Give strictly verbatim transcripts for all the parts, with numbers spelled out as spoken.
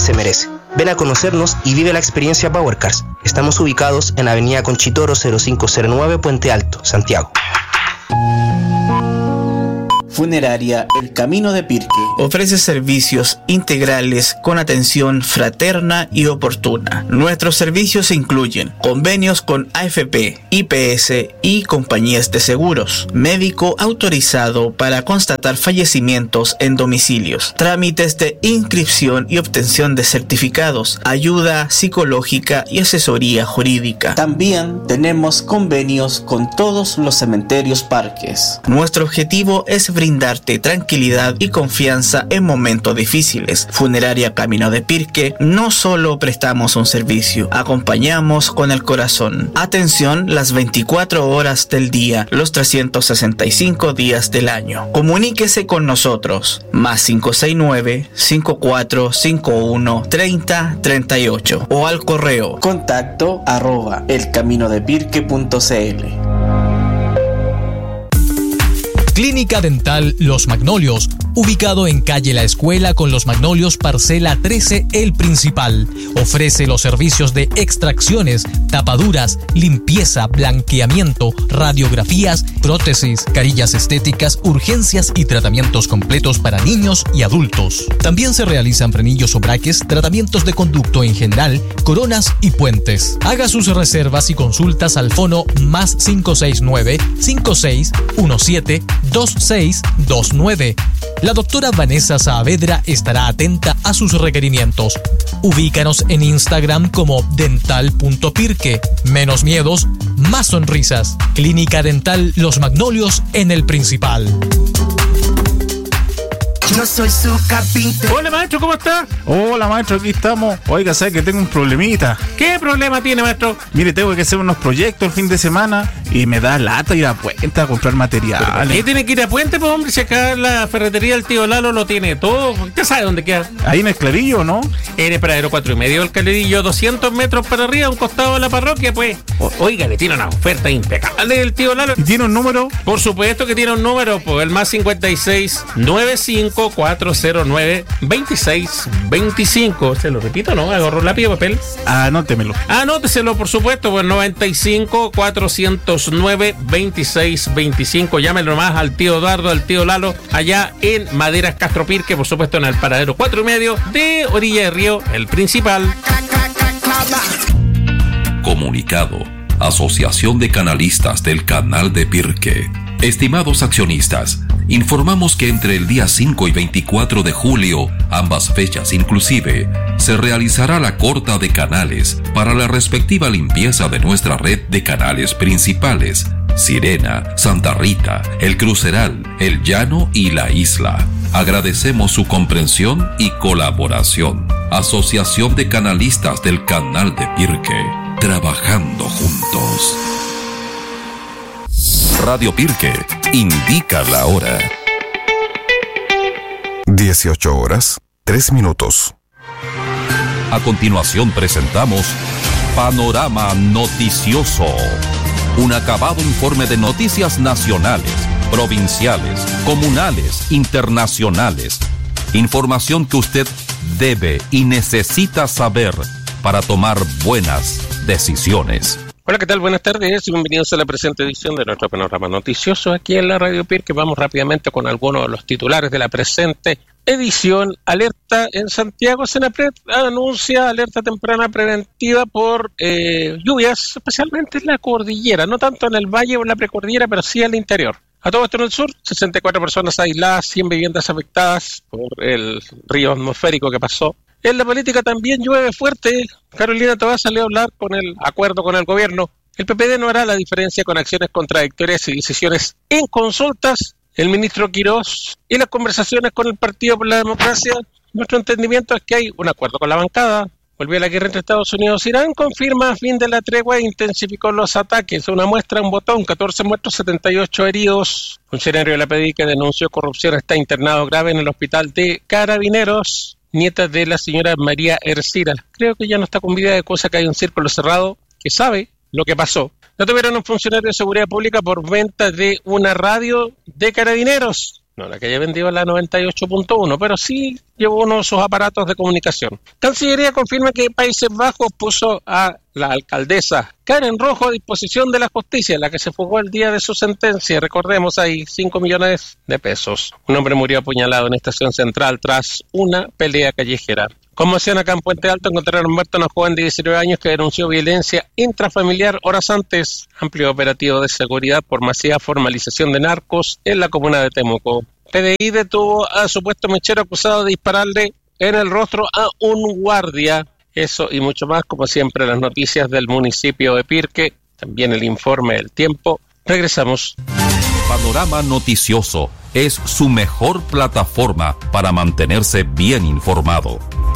se merece. Ven a conocernos y vive la experiencia PowerCars. Estamos ubicados en Avenida Conchitoro cero cinco cero nueve, Puente Alto, Santiago. Funeraria El Camino de Pirque ofrece servicios integrales con atención fraterna y oportuna. Nuestros servicios incluyen convenios con A F P, I P S y compañías de seguros, médico autorizado para constatar fallecimientos en domicilios, trámites de inscripción y obtención de certificados, ayuda psicológica y asesoría jurídica. También tenemos convenios con todos los cementerios parques. Nuestro objetivo es brindarte tranquilidad y confianza en momentos difíciles. Funeraria Camino de Pirque, no solo prestamos un servicio, acompañamos con el corazón. Atención las veinticuatro horas del día, los trescientos sesenta y cinco días del año. Comuníquese con nosotros, más cinco seis nueve, cinco cuatro cinco uno, treinta, treinta y ocho o al correo contacto arroba elcaminodepirque punto cl. Clínica Dental Los Magnolios, ubicado en calle La Escuela con Los Magnolios, parcela trece, El Principal. Ofrece los servicios de extracciones, tapaduras, limpieza, blanqueamiento, radiografías, prótesis, carillas estéticas, urgencias y tratamientos completos para niños y adultos. También se realizan frenillos o braques, tratamientos de conducto en general, coronas y puentes. Haga sus reservas y consultas al fono más cinco seis nueve, cinco seis uno siete, dos seis dos nueve. La doctora Vanessa Saavedra estará atenta a sus requerimientos. Ubícanos en Instagram como dental punto pirque. Menos miedos, más sonrisas. Clínica Dental Los Magnolios en El Principal. No soy su capítulo. Hola maestro, ¿cómo está? Hola maestro, aquí estamos. Oiga, ¿sabe que tengo un problemita? ¿Qué problema tiene, maestro? Mire, tengo que hacer unos proyectos el fin de semana y me da lata ir a Puente a comprar materiales. ¿Qué tiene que ir a Puente, pues hombre? Si acá la ferretería del tío Lalo lo tiene todo. ¿Usted sabe dónde queda? Ahí en el Clarillo, ¿no? En el Paradero cuatro y medio del Clarillo, doscientos metros para arriba, a un costado de la parroquia, pues. O, oiga, le tiene una oferta impecable del tío Lalo. ¿Y tiene un número? Por supuesto que tiene un número, pues el más cincuenta y seis, noventa y cinco, cuatrocientos nueve, veintiséis veinticinco. ¿Se lo repito, no? Agarro lápiz y papel. Anótemelo. Anóteselo, por supuesto, pues noventa y cinco, cuatrocientos nueve, veintiséis veinticinco. Llámenlo más al tío Eduardo, al tío Lalo, allá en Maderas Castro Pirque, por supuesto en el Paradero cuatro y medio de Orilla de Río, El Principal. Comunicado. Asociación de Canalistas del Canal de Pirque. Estimados accionistas, informamos que entre el día cinco y veinticuatro de julio, ambas fechas inclusive, se realizará la corta de canales para la respectiva limpieza de nuestra red de canales principales: Sirena, Santa Rita, El Cruceral, El Llano y La Isla. Agradecemos su comprensión y colaboración. Asociación de Canalistas del Canal de Pirque, trabajando juntos. Radio Pirque indica la hora. dieciocho horas, tres minutos. A continuación presentamos Panorama Noticioso. Un acabado informe de noticias nacionales, provinciales, comunales, internacionales. Información que usted debe y necesita saber para tomar buenas decisiones. Hola, ¿qué tal? Buenas tardes y bienvenidos a la presente edición de nuestro Panorama Noticioso aquí en la Radio Pirque. Vamos rápidamente con algunos de los titulares de la presente edición. Alerta en Santiago. Senapred anuncia alerta temprana preventiva por eh, lluvias, especialmente en la cordillera, no tanto en el valle o en la precordillera, pero sí al interior. A todo esto en el sur, sesenta y cuatro personas aisladas, cien viviendas afectadas por el río atmosférico que pasó. En la política también llueve fuerte. Carolina Toá salió a hablar con el acuerdo con el gobierno. El P P D no hará la diferencia con acciones contradictorias y decisiones en consultas. El ministro Quirós y las conversaciones con el Partido por la Democracia. Nuestro entendimiento es que hay un acuerdo con la bancada. Volvió la guerra entre Estados Unidos e Irán. Confirma fin de la tregua e intensificó los ataques. Una muestra, un botón, catorce muertos, setenta y ocho heridos. Funcionario de la P D I que denunció corrupción está internado grave en el hospital de Carabineros. Nieta de la señora María Ercira. Creo que ya no está con vida, de cosa que hay un círculo cerrado que sabe lo que pasó. No tuvieron un funcionario de seguridad pública por venta de una radio de Carabineros. No la que haya vendido la noventa y ocho punto uno, pero sí llevó uno de sus aparatos de comunicación. Cancillería confirma que Países Bajos puso a la alcaldesa Karen Rojo a disposición de la justicia, la que se fugó el día de su sentencia. Recordemos, hay cinco millones de pesos. Un hombre murió apuñalado en Estación Central tras una pelea callejera. Conmoción acá en Puente Alto, encontraron muerto a una joven de diecinueve años que denunció violencia intrafamiliar horas antes. Amplio operativo de seguridad por masiva formalización de narcos en la comuna de Temuco. P D I detuvo a supuesto mechero acusado de dispararle en el rostro a un guardia. Eso y mucho más, como siempre, las noticias del municipio de Pirque, también el informe del tiempo. Regresamos. Panorama Noticioso es su mejor plataforma para mantenerse bien informado.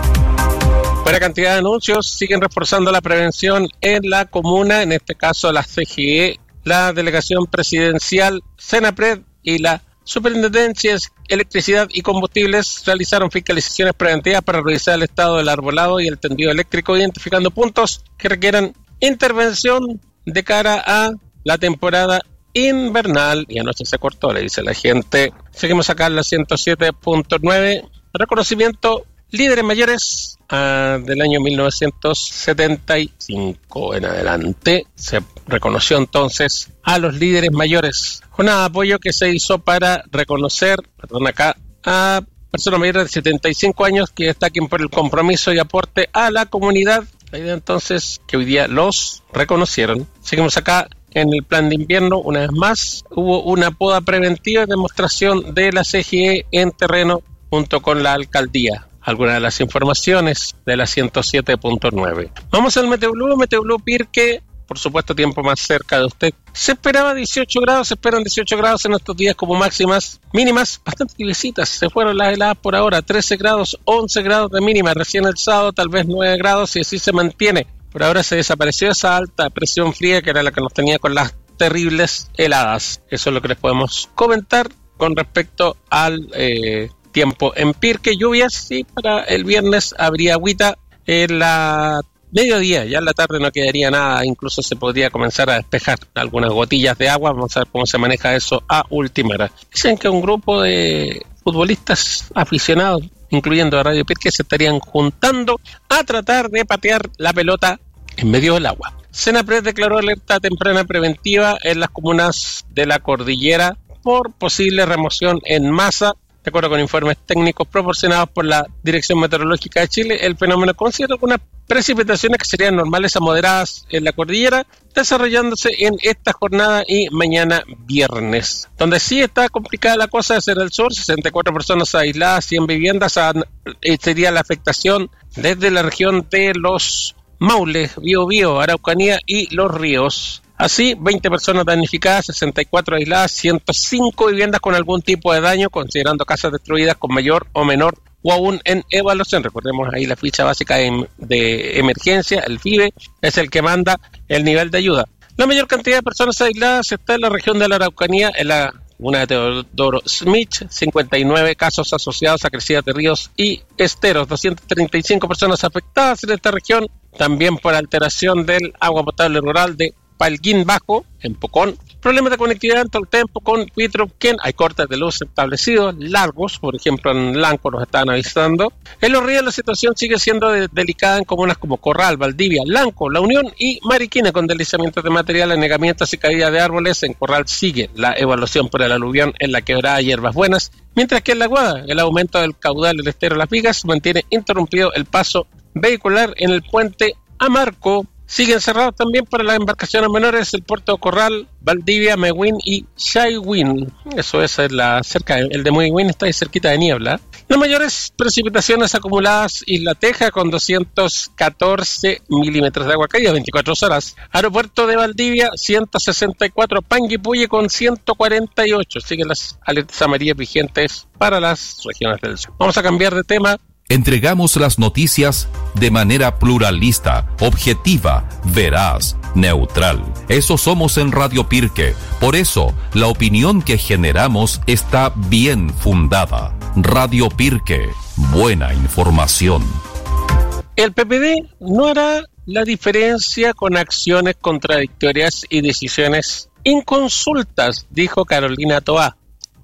Buena cantidad de anuncios, siguen reforzando la prevención en la comuna, en este caso la C G E, la Delegación Presidencial, Senapred y la Superintendencia de Electricidad y Combustibles realizaron fiscalizaciones preventivas para revisar el estado del arbolado y el tendido eléctrico, identificando puntos que requieran intervención de cara a la temporada invernal. Y anoche se cortó, le dice la gente. Seguimos acá en la ciento siete punto nueve. Reconocimiento líderes mayores uh, del año mil novecientos setenta y cinco en adelante. Se reconoció entonces a los líderes mayores. Jornada de apoyo que se hizo para reconocer, perdón acá, a personas mayores de setenta y cinco años que destaquen por el compromiso y aporte a la comunidad. La idea entonces que hoy día los reconocieron. Seguimos acá en el plan de invierno. Una vez más, hubo una poda preventiva y demostración de la C G E en terreno junto con la alcaldía. Algunas de las informaciones de la ciento siete punto nueve. Vamos al Meteoblue, Meteoblue Pirque, por supuesto tiempo más cerca de usted. Se esperaba dieciocho grados, se esperan dieciocho grados en estos días como máximas, mínimas bastante tibiecitas. Se fueron las heladas por ahora, trece grados, once grados de mínima, recién el sábado tal vez nueve grados y así se mantiene. Por ahora se desapareció esa alta presión fría que era la que nos tenía con las terribles heladas. Eso es lo que les podemos comentar con respecto al eh, tiempo en Pirque. Lluvias, sí, para el viernes habría agüita en la mediodía, ya en la tarde no quedaría nada, incluso se podría comenzar a despejar algunas gotillas de agua. Vamos a ver cómo se maneja eso a última hora. Dicen que un grupo de futbolistas aficionados, incluyendo a Radio Pirque, se estarían juntando a tratar de patear la pelota en medio del agua. Senapred declaró alerta temprana preventiva en las comunas de la cordillera por posible remoción en masa. De acuerdo con informes técnicos proporcionados por la Dirección Meteorológica de Chile, el fenómeno considera algunas precipitaciones que serían normales a moderadas en la cordillera, desarrollándose en esta jornada y mañana viernes. Donde sí está complicada la cosa es en el sur, sesenta y cuatro personas aisladas, cien viviendas, eh, sería la afectación desde la región de los Maules, Biobío, Araucanía y Los Ríos. Así, veinte personas damnificadas, sesenta y cuatro aisladas, ciento cinco viviendas con algún tipo de daño, considerando casas destruidas con mayor o menor o aún en evaluación. Recordemos ahí la ficha básica de, de emergencia, el F I B E, es el que manda el nivel de ayuda. La mayor cantidad de personas aisladas está en la región de la Araucanía, en la comuna de Teodoro Smith, cincuenta y nueve casos asociados a crecidas de ríos y esteros, doscientas treinta y cinco personas afectadas en esta región, también por alteración del agua potable rural de Palguín Bajo, en Pocón. Problemas de conectividad en Tolten, Pocón, Huitropquén. Hay cortes de luz establecidos, largos, por ejemplo en Lanco nos estaban avisando. En Los Ríos la situación sigue siendo de, delicada en comunas como Corral, Valdivia, Lanco, La Unión y Mariquina, con deslizamientos de material, anegamientos y caída de árboles. En Corral sigue la evaluación por el aluvión en la quebrada Hierbas Buenas, mientras que en La Guada el aumento del caudal del estero Las Vigas mantiene interrumpido el paso vehicular en el puente Amarco. Siguen cerrados también para las embarcaciones menores el puerto de Corral, Valdivia, Mewin y Shaiwin. Eso es la cerca, el de Mewin está ahí cerquita de Niebla. Las mayores precipitaciones acumuladas: Isla Teja con doscientos catorce milímetros de agua caída, veinticuatro horas. Aeropuerto de Valdivia, ciento sesenta y cuatro. Panguipulli con ciento cuarenta y ocho. Siguen las alertas amarillas vigentes para las regiones del sur. Vamos a cambiar de tema. Entregamos las noticias de manera pluralista, objetiva, veraz, neutral. Eso somos en Radio Pirque. Por eso, la opinión que generamos está bien fundada. Radio Pirque, buena información. El P P D no hará la diferencia con acciones contradictorias y decisiones inconsultas, dijo Carolina Toá.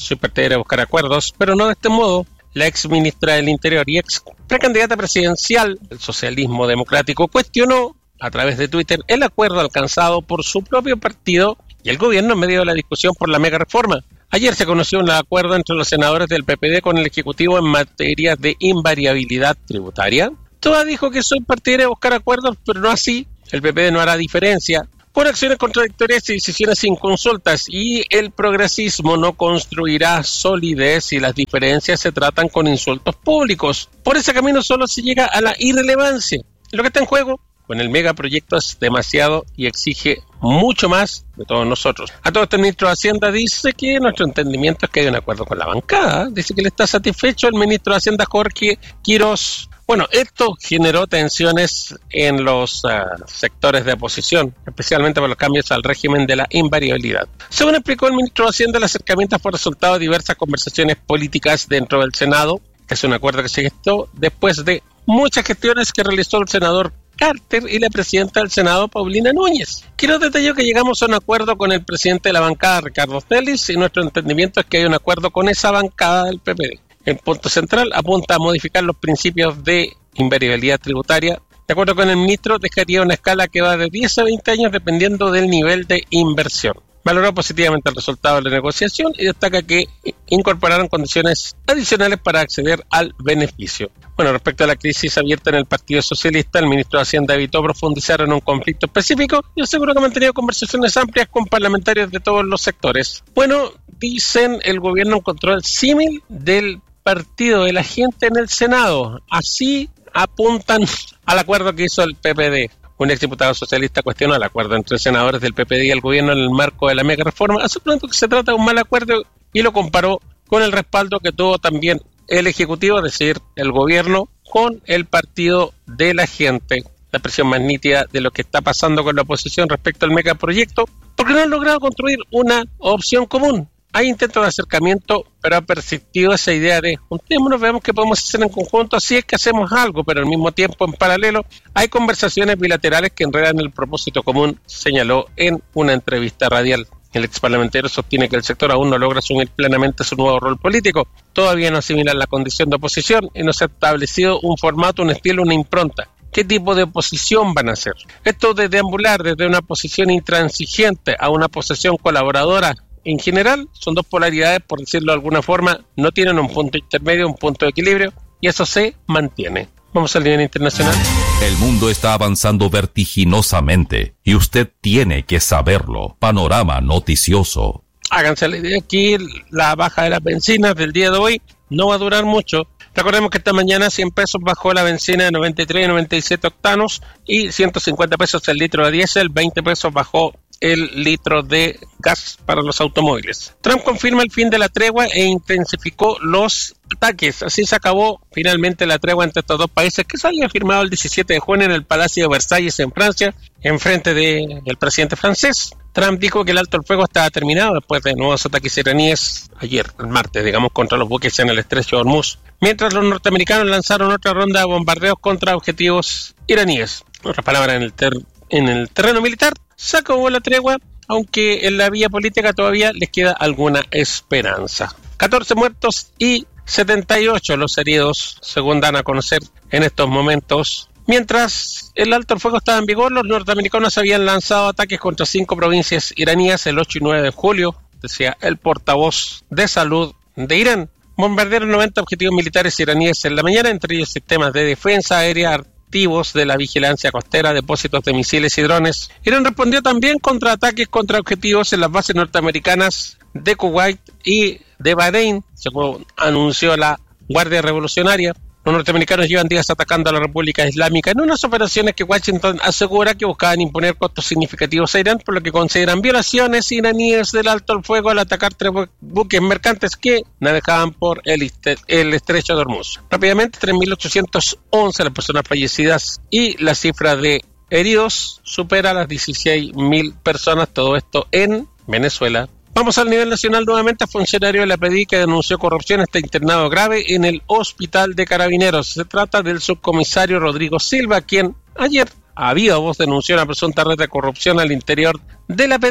soy partidario de buscar acuerdos, pero no de este modo. La ex ministra del Interior y ex precandidata presidencial del socialismo democrático cuestionó a través de Twitter el acuerdo alcanzado por su propio partido y el gobierno en medio de la discusión por la mega reforma. Ayer se conoció un acuerdo entre los senadores del P P D con el Ejecutivo en materia de invariabilidad tributaria. Toda dijo que soy partidario de buscar acuerdos, pero no así. El P P D no hará diferencia por acciones contradictorias y decisiones sin consultas, y el progresismo no construirá solidez si las diferencias se tratan con insultos públicos. Por ese camino solo se llega a la irrelevancia. Lo que está en juego con el megaproyecto es demasiado y exige mucho más de todos nosotros. A todo esto el ministro de Hacienda dice que nuestro entendimiento es que hay un acuerdo con la bancada. Dice que le está satisfecho el ministro de Hacienda Jorge Quiroz. Bueno, esto generó tensiones en los uh, sectores de oposición, especialmente por los cambios al régimen de la invariabilidad. Según explicó el ministro de Hacienda, el acercamiento fue resultado de diversas conversaciones políticas dentro del Senado, que es un acuerdo que se gestó después de muchas gestiones que realizó el senador Carter y la presidenta del Senado, Paulina Núñez. Quiero detallar que llegamos a un acuerdo con el presidente de la bancada, Ricardo Celis, y nuestro entendimiento es que hay un acuerdo con esa bancada del P P D. El punto central apunta a modificar los principios de invariabilidad tributaria. De acuerdo con el ministro, dejaría una escala que va de diez a veinte años dependiendo del nivel de inversión. Valoró positivamente el resultado de la negociación y destaca que incorporaron condiciones adicionales para acceder al beneficio. Bueno, respecto a la crisis abierta en el Partido Socialista, el ministro de Hacienda evitó profundizar en un conflicto específico y aseguró que ha mantenido conversaciones amplias con parlamentarios de todos los sectores. Bueno, dicen el gobierno encontró el símil del partido de la gente en el Senado. Así apuntan al acuerdo que hizo el P P D. Un exdiputado socialista cuestionó el acuerdo entre senadores del P P D y el gobierno en el marco de la mega reforma, asegurando que se trata de un mal acuerdo y lo comparó con el respaldo que tuvo también el Ejecutivo, es decir, el gobierno, con el partido de la gente. La presión más nítida de lo que está pasando con la oposición respecto al megaproyecto, porque no han logrado construir una opción común. Hay intentos de acercamiento, pero ha persistido esa idea de juntémonos, veamos qué podemos hacer en conjunto, así es que hacemos algo, pero al mismo tiempo, en paralelo, hay conversaciones bilaterales que enredan el propósito común, señaló en una entrevista radial. El exparlamentario sostiene que el sector aún no logra asumir plenamente su nuevo rol político, todavía no asimilan la condición de oposición y no se ha establecido un formato, un estilo, una impronta. ¿Qué tipo de oposición van a hacer? Esto de deambular desde una posición intransigente a una posición colaboradora, en general, son dos polaridades, por decirlo de alguna forma, no tienen un punto intermedio, un punto de equilibrio, y eso se mantiene. Vamos al nivel internacional. El mundo está avanzando vertiginosamente, y usted tiene que saberlo. Panorama noticioso. Háganse la idea, aquí la baja de las bencinas del día de hoy no va a durar mucho. Recordemos que esta mañana cien pesos bajó la bencina de noventa y tres y noventa y siete octanos, y ciento cincuenta pesos el litro de diésel, veinte pesos bajó el litro de gas para los automóviles. Trump confirma el fin de la tregua e intensificó los ataques. Así se acabó finalmente la tregua entre estos dos países que se había firmado el diecisiete de junio en el Palacio de Versalles en Francia, en frente de, del presidente francés. Trump dijo que el alto el fuego estaba terminado después de nuevos ataques iraníes ayer, el martes, digamos, contra los buques en el estrecho de Hormuz, mientras los norteamericanos lanzaron otra ronda de bombardeos contra objetivos iraníes. En otras palabras, en el, ter- en el terreno militar se acabó la tregua, aunque en la vía política todavía les queda alguna esperanza. catorce muertos y setenta y ocho los heridos, según dan a conocer en estos momentos. Mientras el alto el fuego estaba en vigor, los norteamericanos habían lanzado ataques contra cinco provincias iraníes el ocho y nueve de julio, decía el portavoz de salud de Irán. Bombardearon noventa objetivos militares iraníes en la mañana, entre ellos sistemas de defensa aérea, de la vigilancia costera, depósitos de misiles y drones. Irán respondió también contra ataques contra objetivos en las bases norteamericanas de Kuwait y de Bahrein, según anunció la Guardia Revolucionaria. Los norteamericanos llevan días atacando a la República Islámica en unas operaciones que Washington asegura que buscaban imponer costos significativos a Irán, por lo que consideran violaciones iraníes del alto el fuego al atacar tres buques mercantes que navegaban por el, este- el estrecho de Hormuz. Rápidamente, tres mil ochocientas once las personas fallecidas y la cifra de heridos supera las dieciséis mil personas, todo esto en Venezuela. Vamos al nivel nacional nuevamente. Funcionario de la P D I que denunció corrupción está internado grave en el hospital de Carabineros. Se trata del subcomisario Rodrigo Silva, quien ayer a viva voz denunció una presunta red de corrupción al interior de la P D I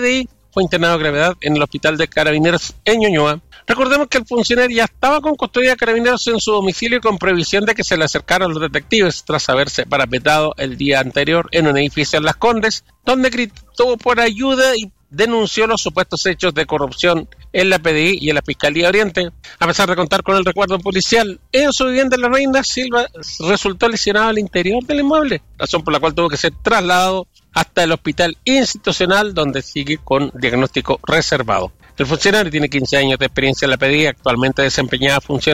fue internado de gravedad en el hospital de Carabineros en Ñuñoa. Recordemos que el funcionario ya estaba con custodia de Carabineros en su domicilio y con previsión de que se le acercaran los detectives tras haberse parapetado el día anterior en un edificio en Las Condes, donde gritó por ayuda y denunció los supuestos hechos de corrupción en la P D I y en la Fiscalía Oriente. A pesar de contar con el resguardo policial en su vivienda en La Reina, Silva resultó lesionado al interior del inmueble, razón por la cual tuvo que ser trasladado hasta el hospital institucional, donde sigue con diagnóstico reservado. El funcionario tiene quince años de experiencia en la P D I, actualmente desempeñada funciones